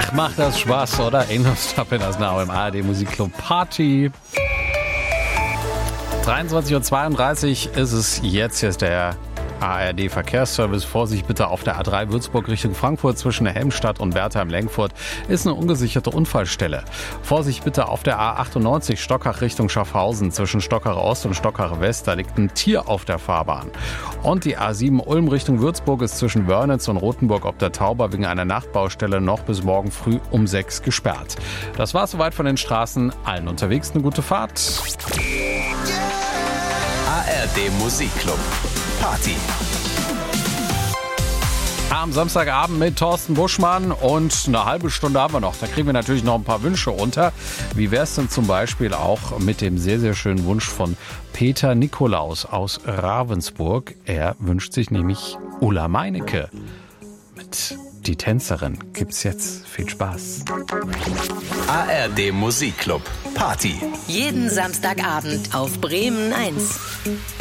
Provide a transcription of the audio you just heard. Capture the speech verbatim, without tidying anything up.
Ach, macht das Spaß, oder? Ain't no stopping us now im A R D Musikclub Party. dreiundzwanzig Uhr zweiunddreißig ist es jetzt. Hier ist der A R D Verkehrsservice. Vorsicht bitte auf der A drei Würzburg Richtung Frankfurt zwischen Helmstadt und Bertheim-Lenkfurt ist eine ungesicherte Unfallstelle. Vorsicht bitte auf der A achtundneunzig Stockach Richtung Schaffhausen zwischen Stockacher Ost und Stockacher West. Da liegt ein Tier auf der Fahrbahn. Und die A sieben Ulm Richtung Würzburg ist zwischen Wörnitz und Rothenburg ob der Tauber wegen einer Nachtbaustelle noch bis morgen früh um sechs gesperrt. Das war's soweit von den Straßen. Allen unterwegs eine gute Fahrt. A R D Musikclub Party. Am Samstagabend mit Thorsten Buschmann und eine halbe Stunde haben wir noch. Da kriegen wir natürlich noch ein paar Wünsche unter. Wie wäre es denn zum Beispiel auch mit dem sehr, sehr schönen Wunsch von Peter Nikolaus aus Ravensburg? Er wünscht sich nämlich Ulla Meinecke. Mit Die Tänzerin gibt's jetzt. Viel Spaß. A R D Musikclub Party. Jeden Samstagabend auf Bremen eins.